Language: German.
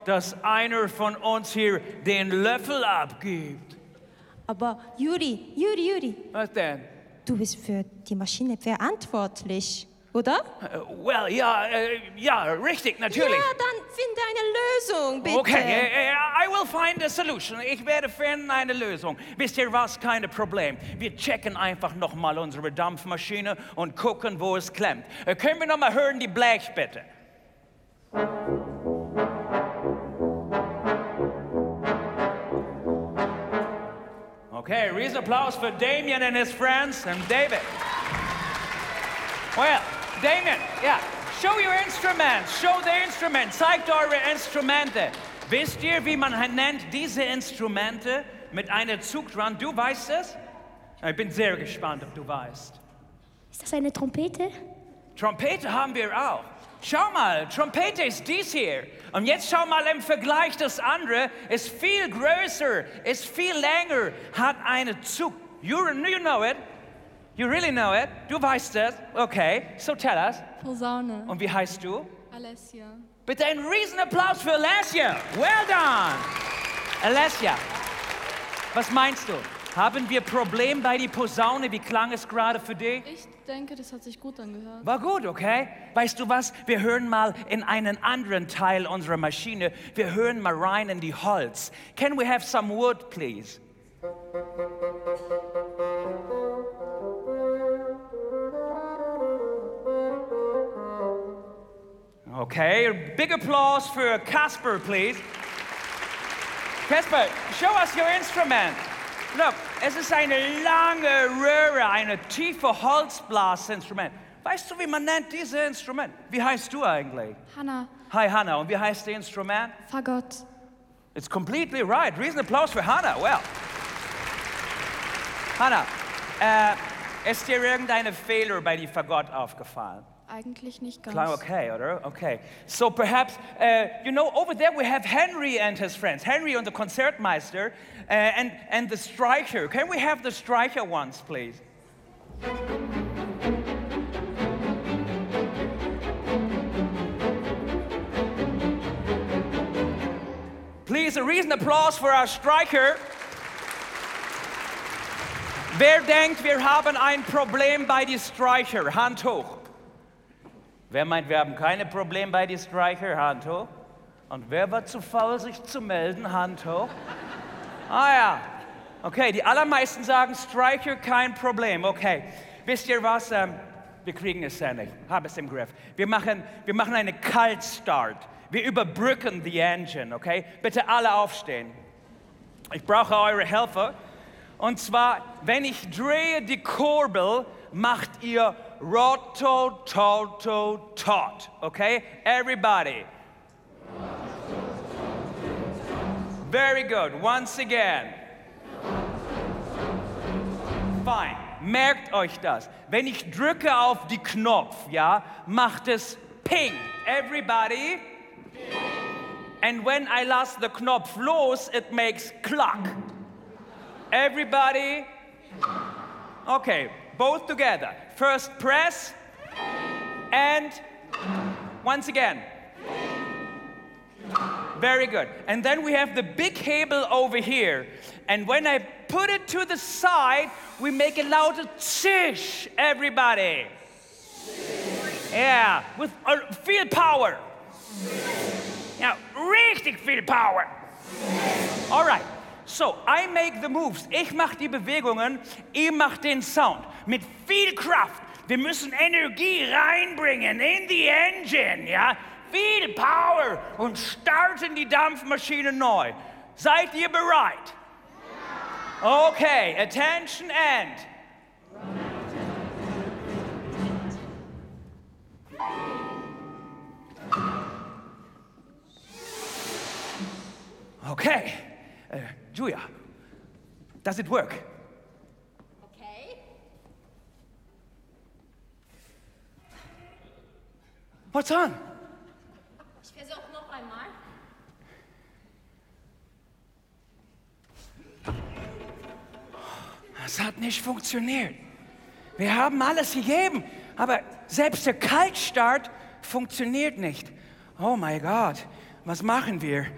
dass einer von uns hier den Löffel abgibt. Aber Juri, Was denn? du bist für die Maschine verantwortlich, oder? Well, ja, richtig, natürlich. Ja, dann finde eine Lösung, bitte. Okay, I will find a solution. Ich werde finden eine Lösung. Wisst ihr was? Kein Problem. Wir checken einfach nochmal unsere Dampfmaschine und gucken, wo es klemmt. Können wir nochmal hören, die Blech, bitte? Okay, Riesenapplaus für Damien and his friends and David. Well, Damien, yeah, show your instruments. Show the instruments. Zeigt eure Instrumente. Wisst ihr, wie man nennt diese Instrumente mit einer Zug dran? Du weißt es? Ich bin sehr gespannt, ob du weißt. Ist das eine Trompete? Trompete haben wir auch. Schau mal, Trompete ist dies hier. Und jetzt schau mal im Vergleich, das andere ist viel größer, ist viel länger, hat einen Zug. You know it? You really know it? Du weißt es? Okay, so tell us. Posaune. Und wie heißt du? Alessia. Bitte einen Riesenapplaus für Alessia. Well done. Alessia, was meinst du? Haben wir Probleme bei der Posaune? Wie klang es gerade für dich? Ich denke, das hat sich gut angehört. War gut, okay? Weißt du was? Wir hören mal in einen anderen Teil unserer Maschine. Wir hören mal rein in die Holz. Can we have some wood, please? Okay, big applause for Casper, please. Casper, show us your instrument. Look, es ist eine lange Röhre, eine tiefe Holzblasinstrument. Weißt du, wie man nennt dieses Instrument? Wie heißt du eigentlich? Hannah, Hi, Hannah. Und wie heißt das Instrument? Fagott. It's completely right. Riesenapplaus für Hannah. Well. Hannah, ist dir irgendeine Fehler bei die Fagott aufgefallen? Eigentlich nicht ganz. Klar, okay, oder? Okay. So perhaps, over there we have Henry and his friends. Henry und der Konzertmeister and the striker. Can we have the striker once, please? Please, a Riesenapplaus für our striker. Wer denkt, wir haben ein Problem bei die Streicher? Hand hoch. Wer meint, wir haben keine Probleme bei die Streicher? Hand hoch. Und wer war zu faul, sich zu melden? Hand hoch. Ah ja. Okay, die allermeisten sagen Streicher, kein Problem. Okay, wisst ihr was? Wir kriegen es ja nicht. Haben es im Griff. Wir machen einen Kaltstart. Wir überbrücken die Engine, okay? Bitte alle aufstehen. Ich brauche eure Hilfe. Und zwar, wenn ich drehe die Kurbel, macht ihr Roto-Toto-Tot, okay? Everybody. Very good. Once again. Fine. Merkt euch das. Wenn ich drücke auf die Knopf, ja, macht es Ping. Everybody. And when I lasse the Knopf los, it makes Klack. Everybody. Okay, both together. First press and once again. Very good. And then we have the big Hebel over here. And when I put it to the side, we make a louder zish, everybody. Yeah, with viel power. Ja, richtig viel power. All right. So, I make the moves. Ich mache die Bewegungen, ihr macht den Sound. Mit viel Kraft. Wir müssen Energie reinbringen in die Engine, ja? Viel Power und starten die Dampfmaschine neu. Seid ihr bereit? Okay, attention and. Okay. Julia, does it work? Okay. What's on? Ich versuche noch einmal. Das hat nicht funktioniert. Wir haben alles gegeben, aber selbst der Kaltstart funktioniert nicht. Oh mein Gott, was machen wir?